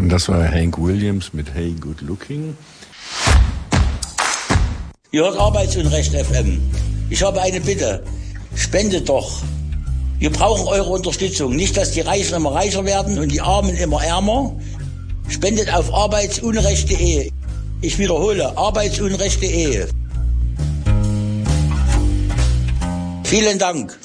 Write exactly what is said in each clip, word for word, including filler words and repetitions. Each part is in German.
Und das war Hank Williams mit Hey Good Looking. Ihr hört Arbeitsunrecht F M. Ich habe eine Bitte. Spendet doch. Wir brauchen eure Unterstützung. Nicht, dass die Reichen immer reicher werden und die Armen immer ärmer. Spendet auf arbeitsunrecht punkt de. Ich wiederhole, arbeitsunrecht punkt de. Vielen Dank.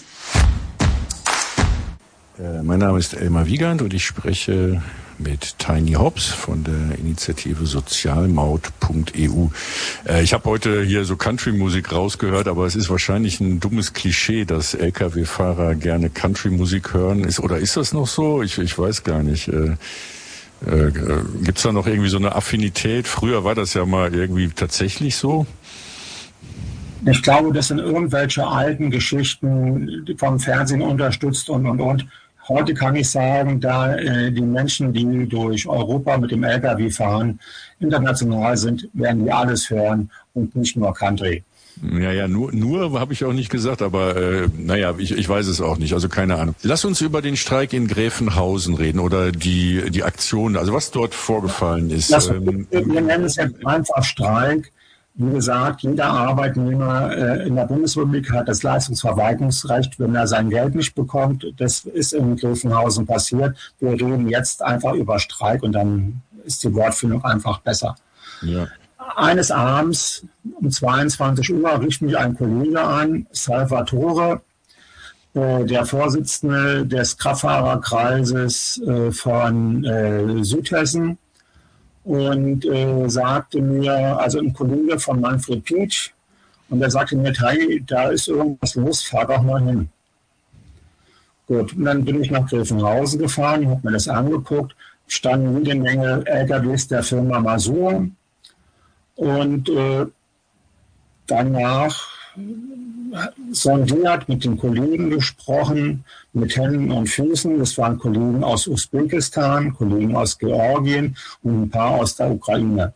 Äh, mein Name ist Elmar Wiegand und ich spreche mit Tiny Hobbs von der Initiative sozialmaut punkt e u. Äh, ich habe heute hier so Country-Musik rausgehört, aber es ist wahrscheinlich ein dummes Klischee, dass L K W-Fahrer gerne Country-Musik hören. Ist, oder ist das noch so? Ich, ich weiß gar nicht. Äh, äh, gibt's da noch irgendwie so eine Affinität? Früher war das ja mal irgendwie tatsächlich so. Ich glaube, das sind irgendwelche alten Geschichten vom Fernsehen unterstützt und, und, und. Heute kann ich sagen, da äh, die Menschen, die durch Europa mit dem L K W fahren, international sind, werden die alles hören und nicht nur Country. Ja, ja, nur, nur habe ich auch nicht gesagt, aber äh, naja, ich, ich weiß es auch nicht, also keine Ahnung. Lass uns über den Streik in Gräfenhausen reden oder die die Aktion, also was dort vorgefallen ist. Das, ähm, wir nennen es jetzt einfach Streik. Wie gesagt, jeder Arbeitnehmer äh, in der Bundesrepublik hat das Leistungsverweigerungsrecht, wenn er sein Geld nicht bekommt. Das ist in Gräfenhausen passiert. Wir reden jetzt einfach über Streik und dann ist die Wortfindung einfach besser. Ja. Eines Abends um zweiundzwanzig Uhr rief mich ein Kollege an, Salvatore, äh, der Vorsitzende des Kraftfahrerkreises äh, von äh, Südhessen, und äh, sagte mir, also ein Kollege von Manfred Pietsch, und er sagte mir, hey, da ist irgendwas los, fahr doch mal hin. Gut, und dann bin ich nach Gräfenhausen gefahren, habe mir das angeguckt, standen jede Menge L K Ws der Firma Masur, und äh, danach sondiert, mit den Kollegen gesprochen, mit Händen und Füßen. Das waren Kollegen aus Usbekistan, Kollegen aus Georgien und ein paar aus der Ukraine.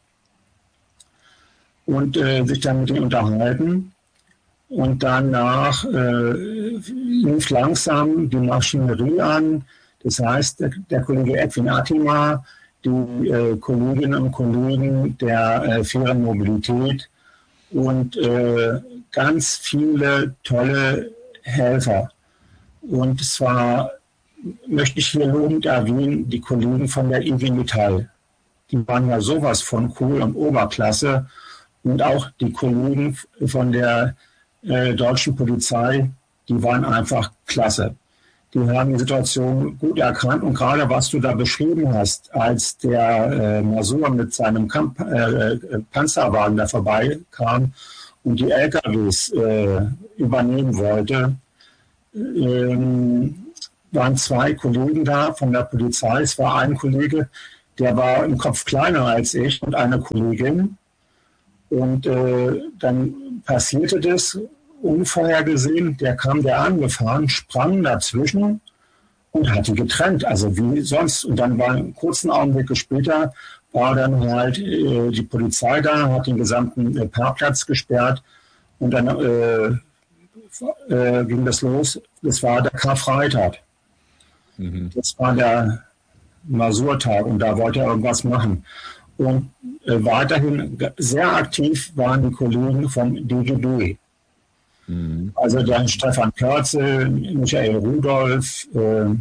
Und äh, sich dann mit denen unterhalten. Und danach äh, lief langsam die Maschinerie an. Das heißt, der, der Kollege Edwin Attima, die äh, Kolleginnen und Kollegen der äh, fairen Mobilität und äh, ganz viele tolle Helfer. Und zwar möchte ich hier lobend erwähnen, die Kollegen von der I G Metall. Die waren ja sowas von cool und Oberklasse. Und auch die Kollegen von der äh, deutschen Polizei, die waren einfach klasse. Die haben die Situation gut erkannt. Und gerade was du da beschrieben hast, als der äh, Masur mit seinem Kamp- äh, Panzerwagen da vorbeikam und die L K Ws äh, übernehmen wollte, ähm, waren zwei Kollegen da von der Polizei. Es war ein Kollege, der war im Kopf kleiner als ich, und eine Kollegin. Und äh, dann passierte das unvorhergesehen. Der kam der angefahren, sprang dazwischen und hat die getrennt. Also wie sonst. Und dann war einen kurzen Augenblick später, war dann halt äh, die Polizei da, hat den gesamten äh, Parkplatz gesperrt, und dann äh, äh, ging das los. Das war der Karfreitag. Mhm. Das war der Masurtag, und da wollte er irgendwas machen. Und äh, weiterhin sehr aktiv waren die Kollegen vom D G B. Mhm. Also dann Stefan Körzel, Michael Rudolph, äh,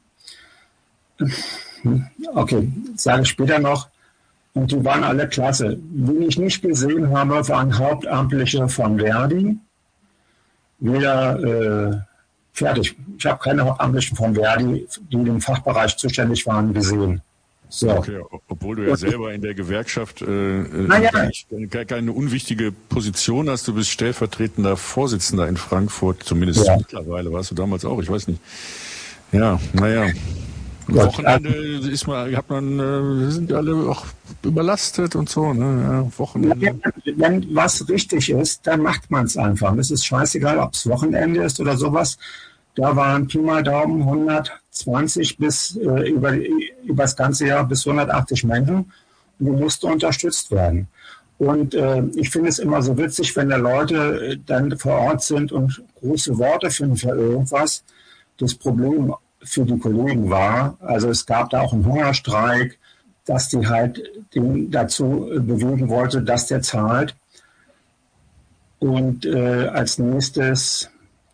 okay, sage ich später noch. Und die waren alle klasse. Wen ich nicht gesehen habe, waren Hauptamtliche von Verdi. Weder äh, fertig. Ich habe keine Hauptamtlichen von Verdi, die im Fachbereich zuständig waren, gesehen. So. Okay, obwohl du ja selber in der Gewerkschaft äh, ja. keine, keine unwichtige Position hast. Du bist stellvertretender Vorsitzender in Frankfurt, zumindest ja. Mittlerweile, warst du damals auch, ich weiß nicht. Ja, naja. Am Wochenende ist man, hat man, äh, sind alle auch überlastet und so, ne? Ja, Wochenende. Wenn, wenn was richtig ist, dann macht man es einfach. Es ist scheißegal, ob es Wochenende ist oder sowas. Da waren Pi mal Daumen hundertzwanzig bis äh, über, über das ganze Jahr bis hundertachtzig Menschen, und die mussten unterstützt werden. Und äh, ich finde es immer so witzig, wenn da Leute dann vor Ort sind und große Worte finden für irgendwas. Das Problem für die Kollegen war, also es gab da auch einen Hungerstreik, dass die halt den dazu bewegen wollte, dass der zahlt. Und äh, als nächstes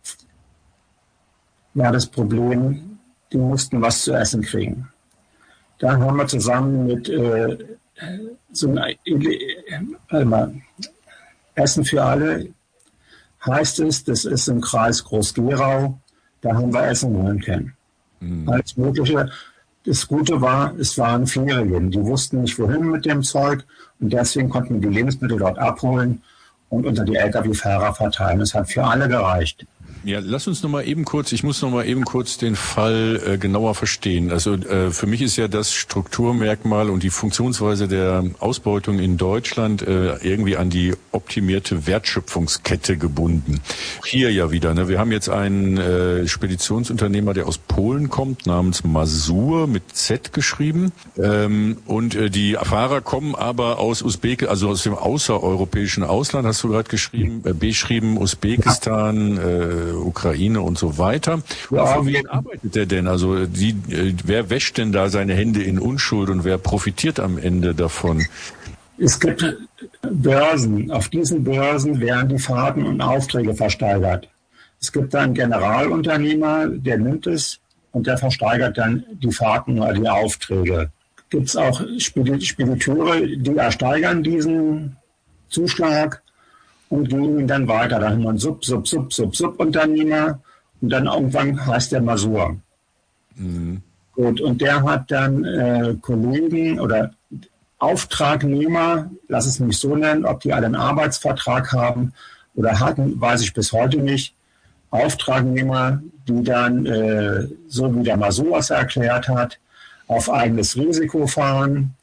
war das Problem, die mussten was zu essen kriegen. Da haben wir zusammen mit äh, so einem äh, Essen für alle, heißt es, das ist im Kreis Groß-Gerau, da haben wir Essen holen können. Mhm. Alles Mögliche. Das Gute war, es waren Ferien. Die wussten nicht, wohin mit dem Zeug und deswegen konnten wir die Lebensmittel dort abholen und unter die L K W-Fahrer verteilen. Es hat für alle gereicht. Ja, lass uns noch mal eben kurz, ich muss noch mal eben kurz den Fall äh, genauer verstehen. Also äh, für mich ist ja das Strukturmerkmal und die Funktionsweise der Ausbeutung in Deutschland äh, irgendwie an die optimierte Wertschöpfungskette gebunden. Hier ja wieder, ne? Wir haben jetzt einen äh, Speditionsunternehmer, der aus Polen kommt, namens Mazur mit Z geschrieben. Ähm, und äh, die Fahrer kommen aber aus Usbekistan, also aus dem außereuropäischen Ausland, hast du gerade geschrieben, äh, beschrieben, Usbekistan, äh, Ukraine und so weiter. Ja, für wen arbeitet der denn? Also die, äh, wer wäscht denn da seine Hände in Unschuld und wer profitiert am Ende davon? Es gibt Börsen. Auf diesen Börsen werden die Fahrten und Aufträge versteigert. Es gibt einen Generalunternehmer, der nimmt es und der versteigert dann die Fahrten oder die Aufträge. Gibt es auch Spediteure, die ersteigern diesen Zuschlag und geben ihn dann weiter. Dann haben wir einen Sub, Sub, Sub, Sub, Sub-Unternehmer und dann irgendwann heißt der Mazur. Mhm. Gut, und der hat dann äh, Kollegen oder Auftragnehmer, lass es mich so nennen, ob die alle einen Arbeitsvertrag haben oder hatten, weiß ich bis heute nicht. Auftragnehmer, die dann, äh, so wie der Mazur es erklärt hat, auf eigenes Risiko fahren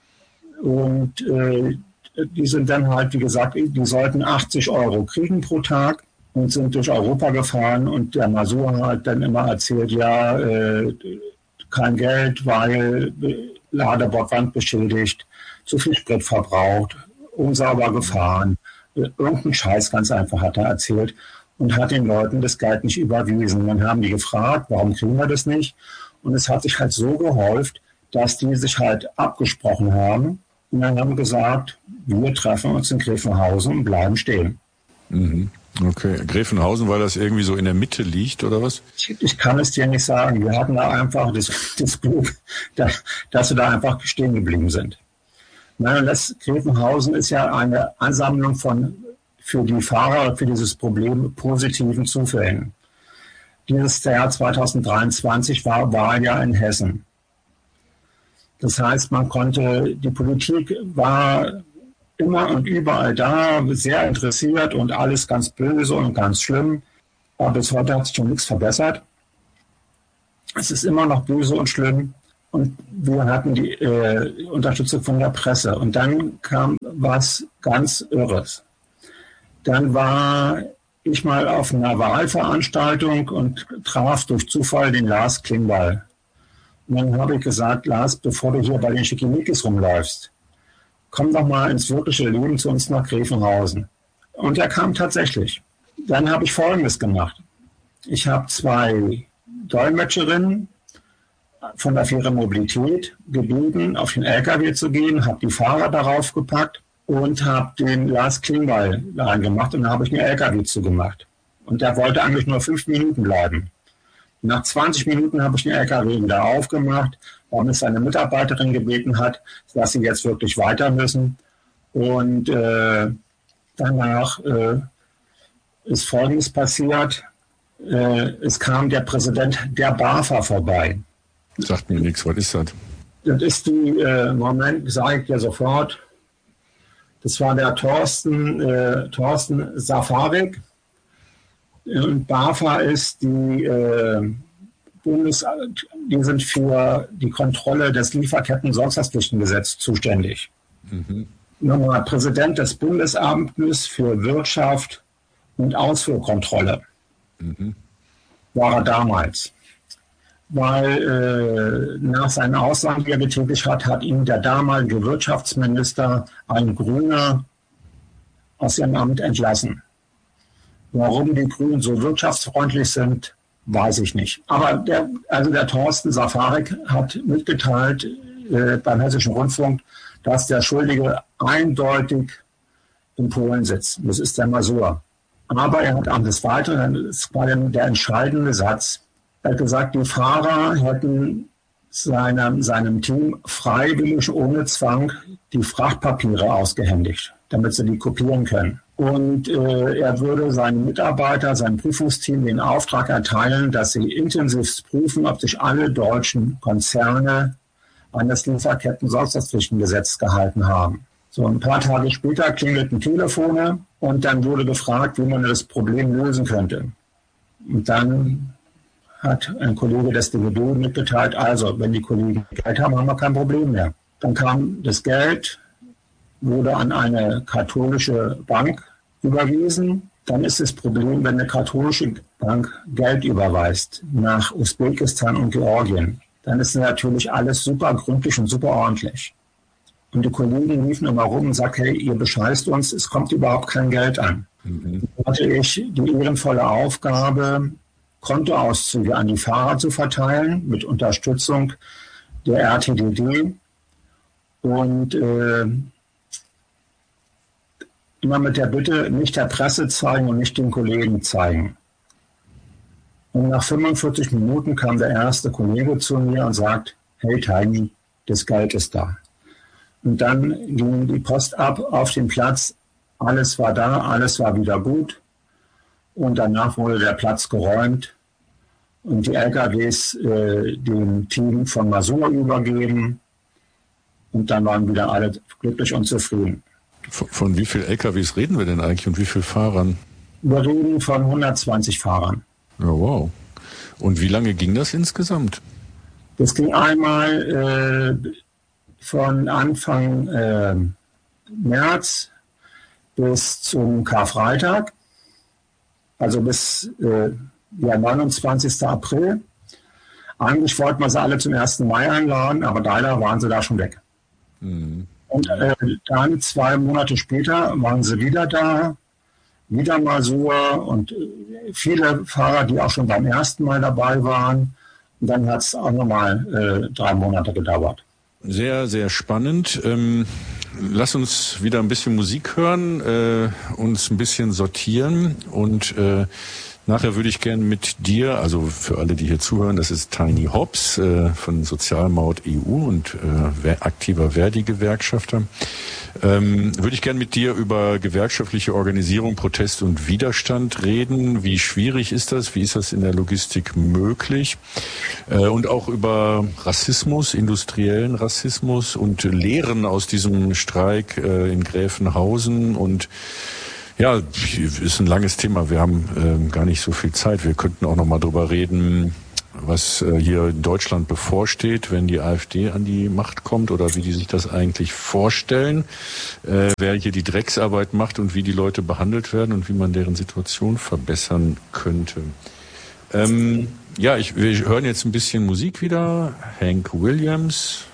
und äh, die sind dann halt, wie gesagt, die sollten achtzig Euro kriegen pro Tag und sind durch Europa gefahren und der Mazur hat dann immer erzählt, ja, äh, kein Geld, weil Ladebordwand beschädigt, zu viel Sprit verbraucht, unsauber gefahren, irgendeinen Scheiß ganz einfach hat er erzählt und hat den Leuten das Geld nicht überwiesen. Dann haben die gefragt, warum kriegen wir das nicht? Und es hat sich halt so gehäuft, dass die sich halt abgesprochen haben und dann haben gesagt, wir treffen uns in Gräfenhausen und bleiben stehen. Mhm. Okay, Gräfenhausen, weil das irgendwie so in der Mitte liegt, oder was? Ich, ich kann es dir nicht sagen. Wir hatten da einfach das, das Glück, dass, dass wir da einfach stehen geblieben sind. Nein, das Gräfenhausen ist ja eine Ansammlung von für die Fahrer, für dieses Problem positiven Zufällen. Dieses Jahr zweitausenddreiundzwanzig war Wahl ja in Hessen. Das heißt, man konnte, die Politik war immer und überall da, sehr interessiert und alles ganz böse und ganz schlimm. Aber bis heute hat sich schon nichts verbessert. Es ist immer noch böse und schlimm. Und wir hatten die äh, Unterstützung von der Presse. Und dann kam was ganz Irres. Dann war ich mal auf einer Wahlveranstaltung und traf durch Zufall den Lars Klingbeil. Und dann habe ich gesagt, Lars, bevor du hier bei den Schickimickis rumläufst, komm doch mal ins wirkliche Leben zu uns nach Gräfenhausen. Und er kam tatsächlich. Dann habe ich Folgendes gemacht. Ich habe zwei Dolmetscherinnen von der Fähre Mobilität gebeten, auf den L K W zu gehen, habe die Fahrer darauf gepackt und habe den Lars Klingbeil da reingemacht und dann habe ich einen L K W zugemacht. Und der wollte eigentlich nur fünf Minuten bleiben. Nach zwanzig Minuten habe ich den L K W wieder aufgemacht, weil mich seine Mitarbeiterin gebeten hat, dass sie jetzt wirklich weiter müssen. Und äh, danach äh, ist Folgendes passiert. Äh, es kam der Präsident der BAFA vorbei. Sagt mir nichts, was ist das? Das ist die, äh, Moment, sage ich dir sofort, das war der Thorsten, äh, Thorsten Safarik. Und BAFA ist die äh, Bundes, die sind für die Kontrolle des Lieferketten-Sorgfaltspflichtengesetzes zuständig. Mhm. Nochmal Präsident des Bundesamtes für Wirtschaft und Ausfuhrkontrolle. Mhm. War er damals. Weil äh, nach seiner Aussage, die er getätigt hat, hat ihn der damalige Wirtschaftsminister, ein Grüner, aus seinem Amt entlassen. Warum die Grünen so wirtschaftsfreundlich sind, weiß ich nicht. Aber der, also der Thorsten Safarik hat mitgeteilt, äh, beim Hessischen Rundfunk, dass der Schuldige eindeutig in Polen sitzt. Das ist der Masur. Aber er hat an des Weiteren, das war der, der entscheidende Satz, er hat gesagt, die Fahrer hätten seinem, seinem Team freiwillig ohne Zwang die Frachtpapiere ausgehändigt, damit sie die kopieren können. Und äh, er würde seinen Mitarbeiter, seinem Prüfungsteam den Auftrag erteilen, dass sie intensivst prüfen, ob sich alle deutschen Konzerne an das Lieferketten-Sorgfaltspflichtengesetz gehalten haben. So ein paar Tage später klingelten Telefone und dann wurde gefragt, wie man das Problem lösen könnte. Und dann hat ein Kollege des D W D mitgeteilt, also wenn die Kollegen Geld haben, haben wir kein Problem mehr. Dann kam das Geld, wurde an eine katholische Bank überwiesen. Dann ist das Problem, wenn eine katholische Bank Geld überweist nach Usbekistan und Georgien, dann ist natürlich alles super gründlich und super ordentlich. Und die Kollegen liefen immer rum und sagten, hey, ihr bescheißt uns, es kommt überhaupt kein Geld an. Mhm. Dann hatte ich die ehrenvolle Aufgabe, Kontoauszüge an die Fahrer zu verteilen, mit Unterstützung der R T D D und äh, immer mit der Bitte, nicht der Presse zeigen und nicht den Kollegen zeigen. Und nach fünfundvierzig Minuten kam der erste Kollege zu mir und sagt, hey Tiny, das Geld ist da. Und dann ging die Post ab auf den Platz, alles war da, alles war wieder gut. Und danach wurde der Platz geräumt und die L K Ws äh, dem Team von Masur übergeben. Und dann waren wieder alle glücklich und zufrieden. Von, von wie vielen L K Ws reden wir denn eigentlich und wie vielen Fahrern? Wir reden von hundertzwanzig Fahrern. Ja, wow. Und wie lange ging das insgesamt? Das ging einmal äh, von Anfang äh, März bis zum Karfreitag, also bis äh, ja, neunundzwanzigsten April. Eigentlich wollten wir sie alle zum ersten Mai einladen, aber leider waren sie da schon weg. Mhm. Und äh, dann zwei Monate später waren sie wieder da, wieder Masur und äh, viele Fahrer, die auch schon beim ersten Mal dabei waren. Und dann hat es auch nochmal äh, drei Monate gedauert. Sehr, sehr spannend. Ähm, lass uns wieder ein bisschen Musik hören, äh, uns ein bisschen sortieren und äh, nachher würde ich gerne mit dir, also für alle, die hier zuhören, das ist Tiny Hobbs äh, von Sozialmaut E U und äh, aktiver Verdi-Gewerkschafter. Ähm, würde ich gerne mit dir über gewerkschaftliche Organisierung, Protest und Widerstand reden. Wie schwierig ist das? Wie ist das in der Logistik möglich? Äh, und auch über Rassismus, industriellen Rassismus und Lehren aus diesem Streik äh, in Gräfenhausen. Und ja, ist ein langes Thema. Wir haben äh, gar nicht so viel Zeit. Wir könnten auch noch mal drüber reden, was äh, hier in Deutschland bevorsteht, wenn die AfD an die Macht kommt oder wie die sich das eigentlich vorstellen, äh, wer hier die Drecksarbeit macht und wie die Leute behandelt werden und wie man deren Situation verbessern könnte. Ähm, ja, ich, wir hören jetzt ein bisschen Musik wieder. Hank Williams,